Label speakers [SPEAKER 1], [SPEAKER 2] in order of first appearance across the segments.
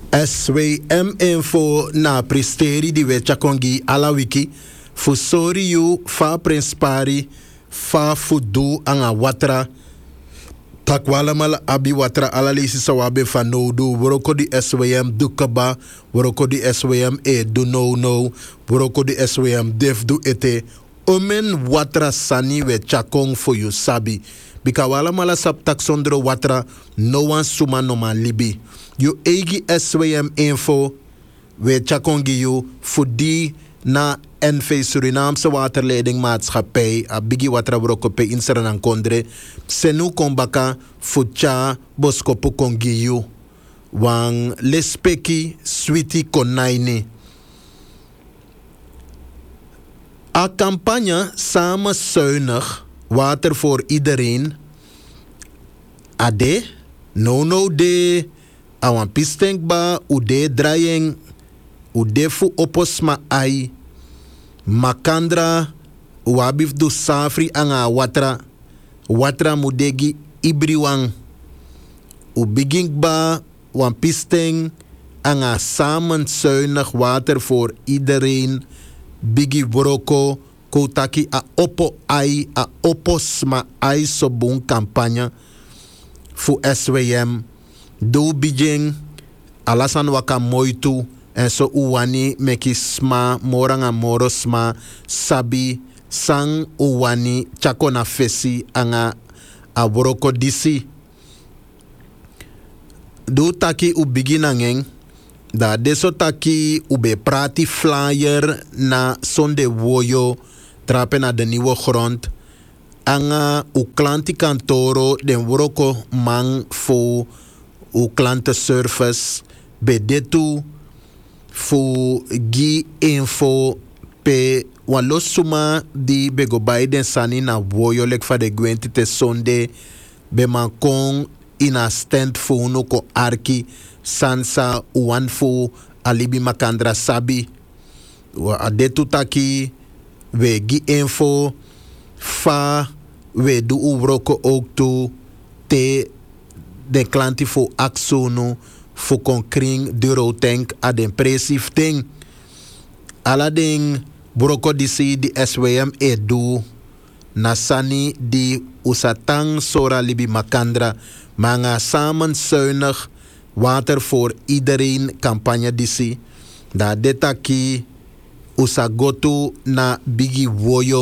[SPEAKER 1] SWM info na presteri di wecha kongi ala wiki fu sori yu fa prinspari fa fudu anga watra takwala mala abi watra ala lesi sawabe fa no do woroko di SWM dukaba woroko di SWM do no woroko di SWM def do ete omen watra sani wecha kong for you sabi bika wala mala sap tak sondro watra no one suma no man libi you egi SWM info we chakongi you fudi na NV Surinaamse waterleiding maatschappij a bigi watra brokope in Serenang Kondre senu kombaka fucha boskopu kongi you wang lespeki switi konaini a campagne samen zuinig water voor iedereen ade no de awan pistenkba ude draaiing ude fu oposma ai makandra wabif du safri anga watra mudegi ibriwang u beginkba wan pisteng anga samen zuinig water voor iedereen bigi woroko koutaki a oppo ai a oposma ai sobun campagne fu SWM do bijing alasan waka moitu en so uwani meki sma moranga morosma sabi sang uwani chakona fesi anga a woroko disi do taki u beginangeng da deso taki ube prati flyer na sonde woyo trapen na de nieuwe grond anga u klanti kantoro den woroko mang fu u klantenservice bedetu fu gi info pe walosuma di begobai den sani na woyo lek fa de gwenti te sonde be man kon ina stand fu no ko arki sansa uwan fu alibi makandra sabi wa adetu taki we gi info fa we du ubroko ook toe te de klanti fu aksonu fu konkring duro tank a den presief ting ala den broko disi di SWM edu nasani di usatang sora libi makandra manga samen zuinig water voor iedereen campagne disi da detaki usagotu na bigi woyo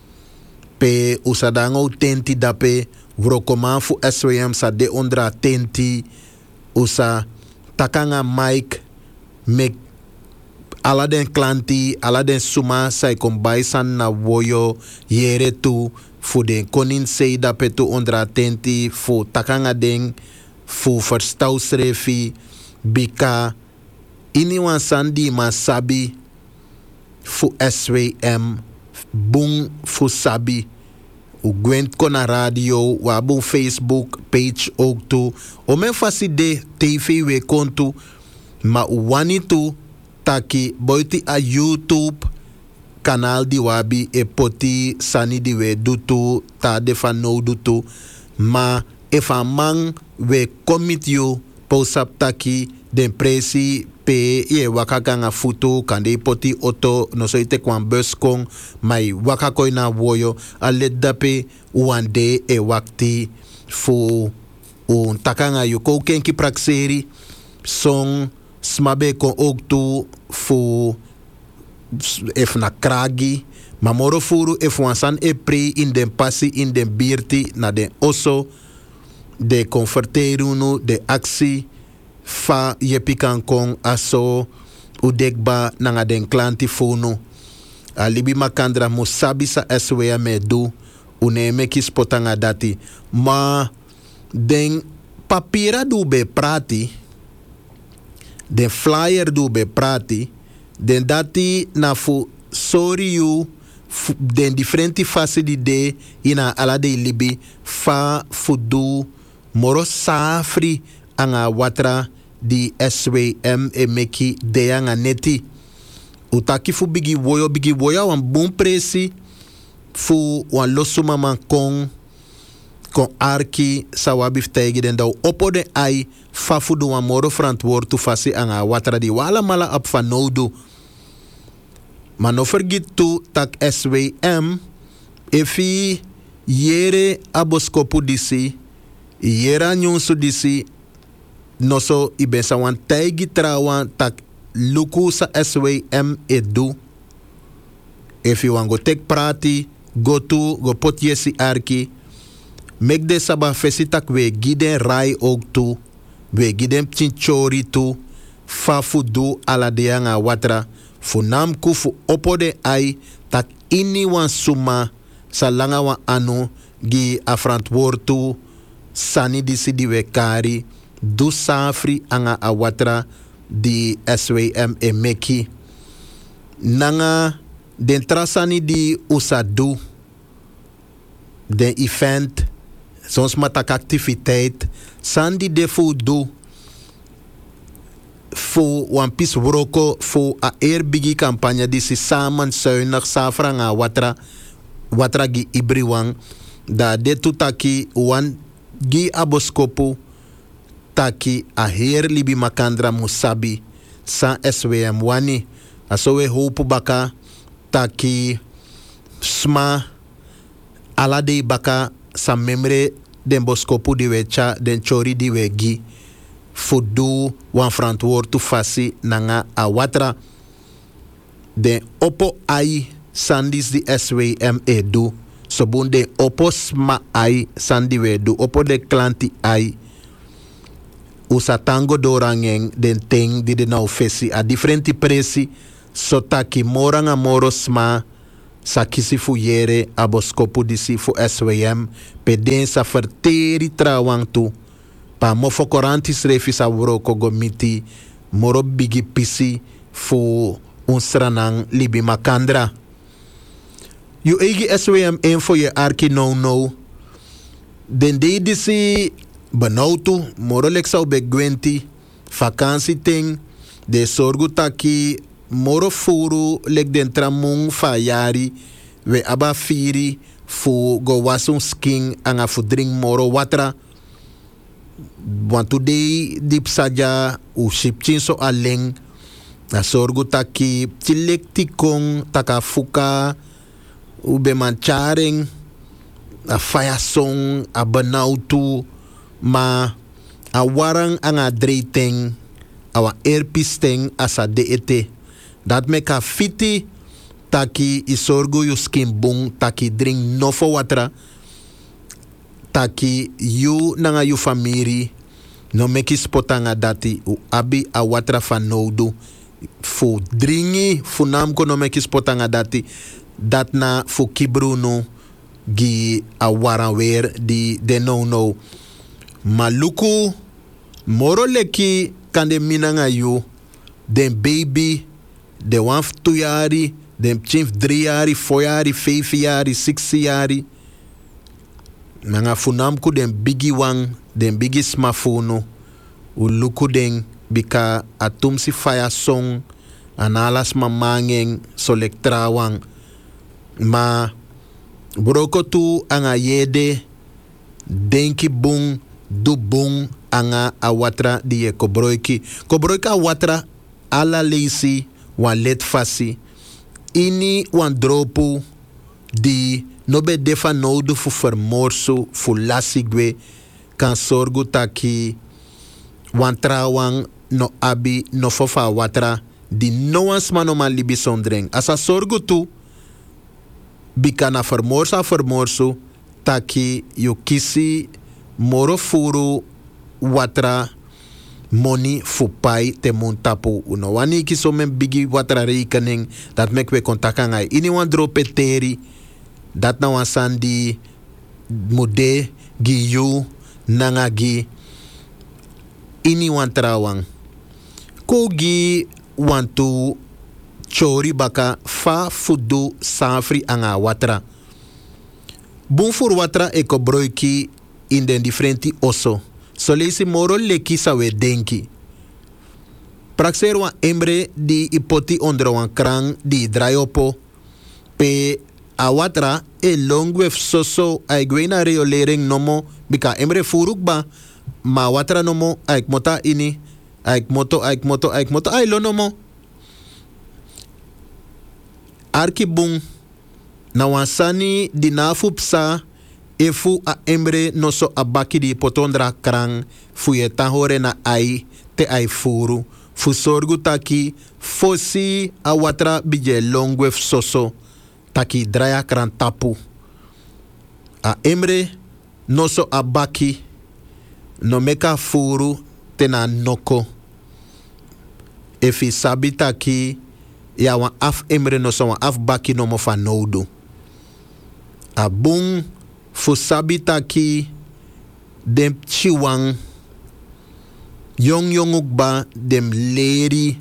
[SPEAKER 1] pe usadango tenti dape wrokoman fu SWM sa de ondra tenti usa takanga mic mek ala den klanti ala den suma sai kombai san na woyo yere tu fu den konin sei dape tu ondra tenti fu takanga den fu verstausrefi bika iniwan sandi ma sabi fu SWM bung fu sabi u gwent kona radio wabu Facebook page ook toe o men fasi de TV we kontu ma u wani tu taki boiti a YouTube kanaal di wabi e poti sani di we dutu ta de fan no dutu ma if a man we commit you posap taki den presi pe ye waka ganga futu kande poti auto no so ite kwan bus kong mai waka koi na woyo alet dape wande e wakti fu un takanga yu ko kenki prakseri song smabe kon ook tu fu if na kragi mamoro furu if wansan e pre in den passi in den birti na den oso de converterunu de actie fa yepikan kong aso udekba nanga den klanti funu alibi makandra musabi sa SWM edu uneme kispotanga dati ma den papira du be prati den flyer du be prati den dati na fu sorry you den differenti fase di de ina ala de libi fa fudu moro safri anga watra di SWM e meki de anga neti utaki fu bigi woya wan bun presi fu wan losuma man kong kon arki sawabif tegi den dau opo de ai fafu do moro verantwoord tu fasi anga watra di wala mala op van nodu. Maar no vergit tu tak SWM efi yere aboskopu disi yera nyonsu disi noso ibesa wan tegi trawan tak luku sa SWM edu. Efi wan go tek prati go tu go pot yesi arki mek de saba fesi tak we giden rai ook tu we giden chinchori tu fafu du ala de anga watra funam kufu opo de ai tak ini wan suma salanga wan anu gi afrantwoord tu sani disi di we kari du safri anga a watra di SWM e meki nanga den trasani di usadu den event soms matak activiteit sandi de fu do fu wan pis broko fu a bigi campagne di si samen zuinig safra nga watra gi ibriwang da de tutaki wan gi aboskopu taki a libi makandra musabi sa SWM wani aso we hopu baka taki sma alade baka sa memre den boskopu di wecha den chori di wegi fudu wan verantwoord tu fasi nanga a watra den opo ai sandis di SWM edu sobun de opo sma ai sandi wedu opo de klanti ai usatango dorangeng den ting di de nou fesi a differenti presi sotaki moranga moro sma sakisi fu yere aboskopu disi fu SWM peden sa verteri trawang tu pa mofo korantis refi sa wroko gomiti moro bigi pisi fu unsranang libi makandra yu egi SWM info je arki no den de disi benautu moro leksa ube gwenti vakantie ting de sorgu taki moro furu lek den tramung fa yari we aba firi fu go wasung sking anga fu drink moro watra wantu de dip saja u shipchin so aleng na sorgu taki tilek tikong taka fuka ube mancharing a faya song a benautu ma a warang anga dreiting awa erpisteng asa de ete dat meka fiti taki isorgu yu skin bung taki drink nofo watra taki yu nanga yu famiri no meki spotanga dati u abi a watra van nodu fu dringi fu namko no meki spotanga dati dat na fu kibruno gi a waran weer di de no maluku moro leki kande minanga yu den baby de 2 jari, de 3 jari, 4 jari, 5 jari, 6 jari. Nanga funamku den bigi wang, den bigi smartphone, u luku den bika atumsi fire song, analas mamangeng solektra wang. Ma broko tu anga yede, denki bung, du bung anga awatra die kobroiki. Kobroika awatra ala leisi wan let fasi ini wan dropu di no be defa nodu fu vermorsu fu lasigwe kan sorgu taki wan trawang no abi no fofa watra di no wan smano man libi sondreng asa sorgu tu bika na vermorsu taki yu kisi moro furu watra money fu pai te mun tapu uno wani ki so men bigi watra rekening dat mek we kontakan ai ini wan drope teri dat na wan sandi mude gi yu nanga gi ini wan trawang ko gi wan tu chori baka fa fudu safri anga watra bun fur watra e ko broiki in den differenti oso so leisi moro leki sa we denki. Praxer wan embre di ipoti onder wan krang di draai opo pe a watra e longwef soso ay gwena reolering nomo bika emre furukba ma watra nomo aik mota ini aik moto ay lo nomo arkibung na wansani di nafupsa efu a emre no so abaki di potondra krang fu ye tahore na ai te ai furu fu sorgu taki fosi a watra bije longwef soso taki draya kran tapu a emre no so abaki no meka furu tena noko efi sabi taki ya wan af emre no so wan af baki no mo fa noudu a bung fu sabi taki dem chiwang yong ukba dem leri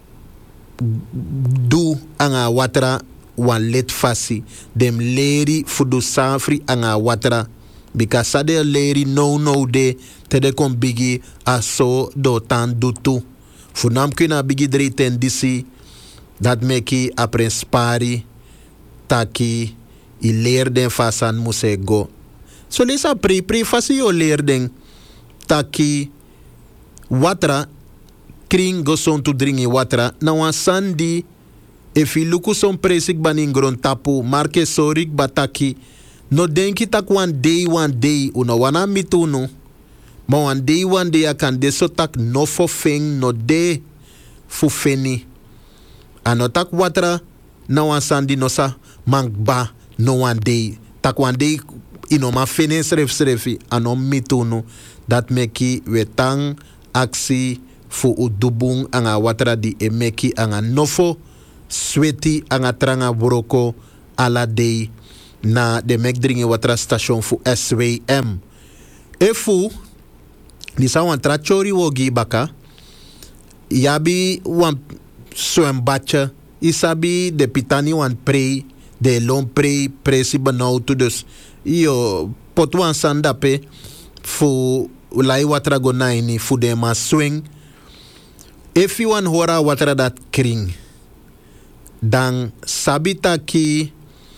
[SPEAKER 1] du anga watra wan let fasi dem leri fudu safri anga watra bika sade leri no de tede kon bigi aso do tan dutu funam kuna bigi dri ten disi dat meki apren spari taki i leer den fasan muse go so lesa pri fasi yo leer den taki watra kring go son tu dringi watra na wan sandi if i luku son presik banin gron tapu marke sorik bataki no denki tak one day uno wana mitunu ma one day akan de so tak no fo feng no de fu feni ano tak watra na wan sandi no sa mangba no one day tak one day ino ma fene srefi ano mitunu dat meki wetang aksi fu udubung anga watra di emeki anga nofo sweti anga tranga broko ala day na de mek dringi watra station fu SWM efu di sa wan tra chori wogi baka yabi wan swembacha isabi de pitani wan prei de lon presi benautu dus yo pot wan sandape fu ulai watra go naini fu de ma swing if you wan hora watra dat kring dan sabita ki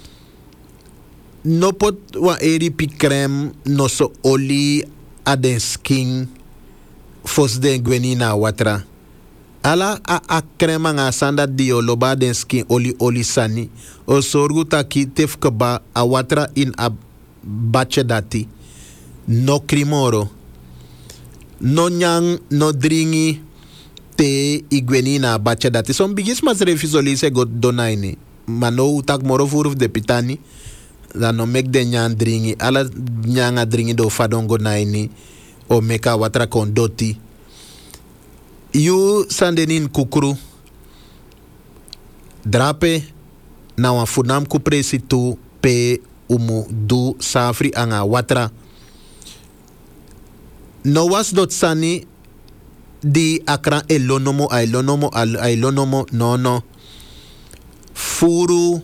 [SPEAKER 1] no pot wa eri pi krem no so oli aden skin fos den gweni na watra ala a krema nga sanda dio loba den skin oli sani o sorgu taki tef kaba a watra in a bache dati no krimoro no nyang no dringi te igweni na bache dati son bigis mas refisoli se go donaini mano utak moro furuf de pitani dan no mek de nyan dringi ala nyanga dringi do fadongo naini o meka watra kon doti yu sandenin kukuru drape na wan funam ku presitu pe umu du safri anga watra no was dot sani di akra elonomo no furu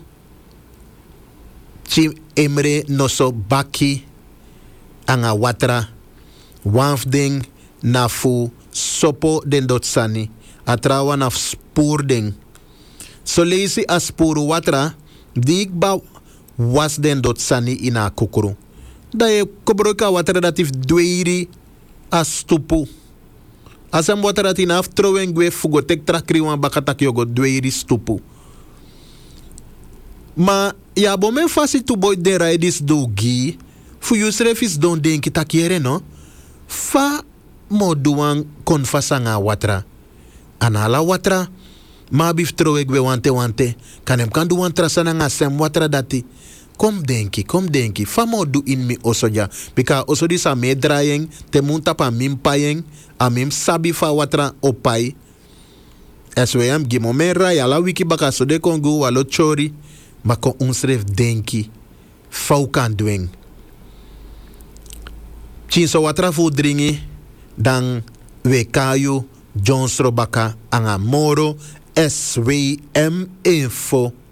[SPEAKER 1] chi emre no so baki anga watra wanfding na fu sopo den dot sani atrawa na spoor ding so leisi a spoor watra dik ba was den dot sani ina kukuru da e kobroka watra datif dweiri a stupu asam watra tina aftrowen gwe fugo tek trakri wan bakatak yogo dweiri stupu ma ya bome fasi tu boy den raidis do gi fu yusrefis don denki takiere no fa moduan kon fasanga watra anala watra ma bif trowe gwe wante kanem kan du wan trasana nga sem watra dati kom denki fa modu in mi osoja bika osodi sa me drayeng te munta pa mim payeng a mim sabi fa watra opai SWM gimo me raya la wiki baka so de kongu walo chori mako unsref denki fau kan dueng chinso watra fu dringi dan wekayu Jones Robaka anga moro SWM info